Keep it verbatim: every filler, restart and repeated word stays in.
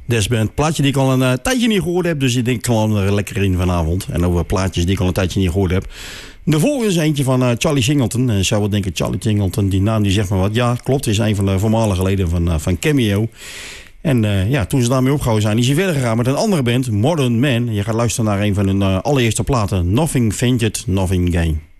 Des band. Een plaatje die ik al een uh, tijdje niet gehoord heb. Dus ik denk, ik kan er lekker in vanavond. En over plaatjes die ik al een tijdje niet gehoord heb. De volgende is eentje van uh, Charlie Singleton. En je zou wel denken, Charlie Singleton, die naam die zegt maar wat. Ja, klopt. Is een van de voormalige leden van, uh, van Cameo. En uh, ja, toen ze daarmee opgehouden zijn, is hij verder gegaan met een andere band, Modern Man. Je gaat luisteren naar een van hun uh, allereerste platen. Nothing Ventured, Nothing Gained.